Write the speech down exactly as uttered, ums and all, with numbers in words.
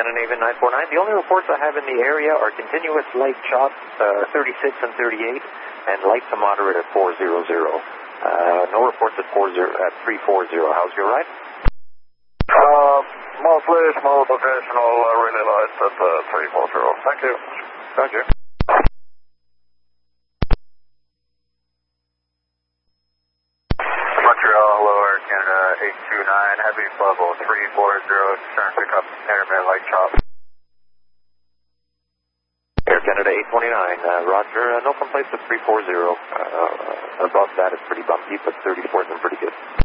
Scandinavian nine four nine. The only reports I have in the area are continuous light chop, uh, thirty-six and thirty-eight, and light to moderate at four hundred. Uh, no reports at four zero at three forty. How's your ride? Uh, mostly small occasional, uh, really light at uh, three forty. Thank you. Roger. Montreal, hello, Air Canada eight two nine, heavy level three forty, turn pickup, intermittent light chop. Air Canada eight twenty-nine, uh, Roger, uh, no complaints with three forty. Uh, above that it's pretty bumpy, but thirty-four is pretty good.